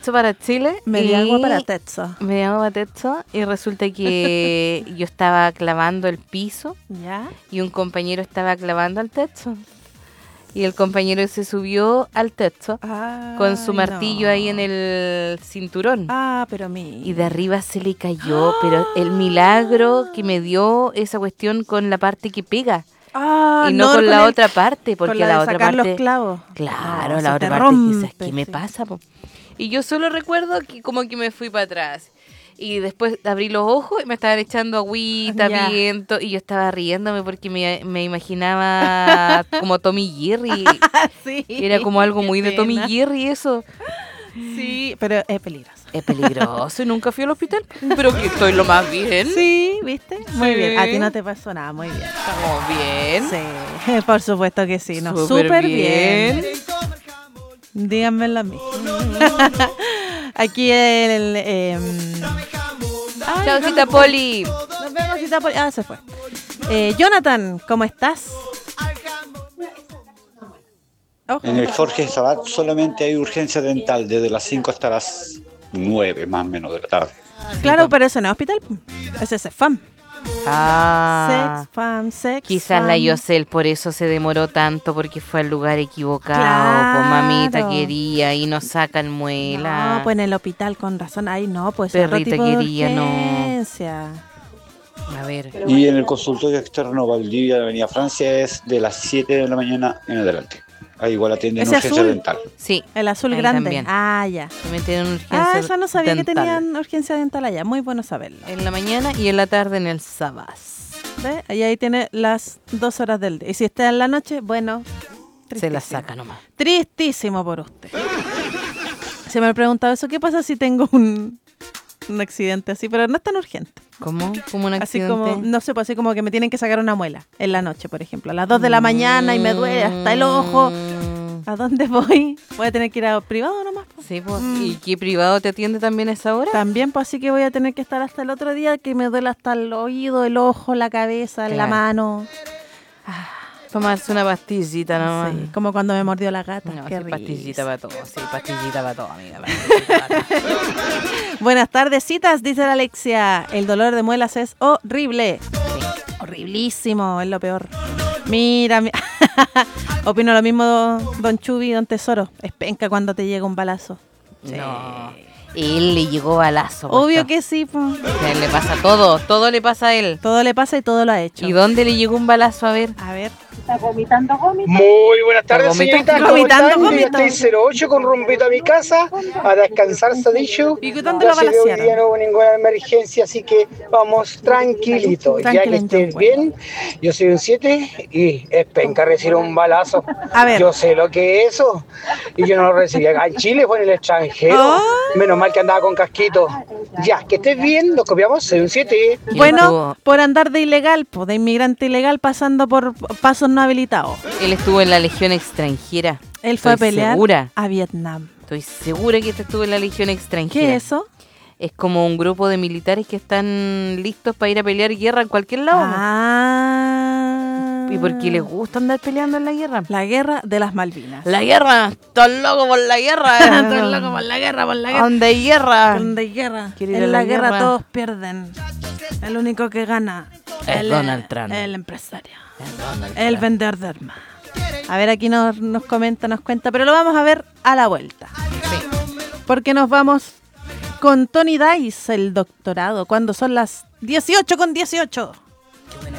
Tetzo para Chile. Media agua para Tetzo. Media agua para Tetzo. Y resulta que yo estaba clavando el piso. ¿Ya? Y un compañero estaba clavando al Tetzo. Y el compañero se subió al Tetzo con su martillo ahí en el cinturón. Pero y de arriba se le cayó. Pero el milagro que me dio esa cuestión con la parte que pega. Y no con la otra parte, porque con la de otra sacar parte. los clavos. Claro, No, la se otra te parte rompe, quizás, ¿qué me pasa? Po? Y yo solo recuerdo que como que me fui para atrás. Y después abrí los ojos y me estaban echando agüita, viento. Y yo estaba riéndome porque me imaginaba como Tommy Jerry. Sí, era como algo muy de Tommy Jerry eso. Sí, pero es peligroso. Es peligroso y nunca fui al hospital. Pero que estoy lo más bien. Sí, ¿viste? Muy Sí. bien. A ti no te pasó nada, muy bien. Estamos bien. Sí, por supuesto que sí. No, súper bien. Díganmelo a mí. Aquí Chao, Cita Poli. Nos vemos, Cita Poli. Se fue. Jonathan, ¿cómo estás? En el Jorge Sabat solamente hay urgencia dental desde las 5 hasta las 9 más o menos de la tarde. Claro, pero eso no es hospital. Ese es CEFAM. Sexfam. Quizás la Yosel por eso se demoró tanto, porque fue al lugar equivocado. Claro. Pues mamita quería y nos sacan muela. No, pues en el hospital con razón. Ahí no, pues perrita otro tipo quería, de urgencia. A ver. Y en el consultorio externo Valdivia de Avenida Francia es de las 7 de la mañana en adelante. Ahí igual atienden ¿Ese urgencia azul? dental. Sí. El azul ahí grande. También. Ya. También tienen urgencia Eso no sabía dental. que tenían urgencia dental allá. Muy bueno saberlo. En la mañana y en la tarde en el Sabas. ¿Ve? Y ahí tiene las 2 horas del día. Y si está en la noche, bueno, se la saca nomás. Tristísimo por usted. Se me ha preguntado eso. ¿Qué pasa si tengo un accidente así? Pero no es tan urgente. ¿Cómo? ¿Como un accidente? Así como, no sé, pues así como que me tienen que sacar una muela en la noche, por ejemplo. A las 2 de la mañana y me duele hasta el ojo. ¿A dónde voy? Voy a tener que ir a privado nomás. Pues. Sí, pues. ¿Y qué privado te atiende también a esa hora? También, pues así que voy a tener que estar hasta el otro día que me duele hasta el oído, el ojo, la cabeza, la mano. Tomarse una pastillita nomás. Sí, como cuando me mordió la gata. No, Qué sí, pastillita para todo. Sí, pastillita para todo, amiga. Buenas tardecitas, dice la Alexia. El dolor de muelas es horrible. Sí. Horriblísimo, es lo peor. Mira, opino lo mismo, don Chubi, don Tesoro. Es penca cuando te llega un balazo. Sí. No, él le llegó balazo. Obvio que sí. Pues. A él le pasa todo le pasa a él. Todo le pasa y todo lo ha hecho. ¿Y dónde le llegó un balazo? A ver. Está vomitando gómito. Muy buenas tardes, señorita. Vomitando gómito. Yo estoy 08 con rumbito a mi casa, a descansar, se ha dicho. ¿Y dónde lo balacearon? Hoy día no hubo ninguna emergencia, así que vamos tranquilitos. Ya que estés bien, yo soy un 7 y es penca recibir un balazo. A ver. Yo sé lo que es eso. Y yo no lo recibí acá en Chile, fue en el extranjero. Menos mal que andaba con casquito. Ya, que estés bien, nos copiamos, soy un 7. Bueno, por andar de ilegal, de inmigrante ilegal pasando por pasos no habilitados. Él estuvo en la Legión extranjera. Él fue a pelear segura. a Vietnam. Estoy segura que estuvo en la Legión extranjera. ¿Qué es eso? Es como un grupo de militares que están listos para ir a pelear guerra en cualquier lado. ¿Y por qué les gusta andar peleando en la guerra? La guerra de las Malvinas. La guerra, estás loco por la guerra. Estás loco por la guerra, por la guerra. ¿Dónde hay guerra? ¿Dónde hay guerra? En la guerra todos pierden. El único que gana es Donald Trump. El empresario. El vendedor de armas. A ver, aquí nos comenta, nos cuenta, pero lo vamos a ver a la vuelta. Sí. Porque nos vamos con Tony Dice, el doctorado, cuando son las 18:18.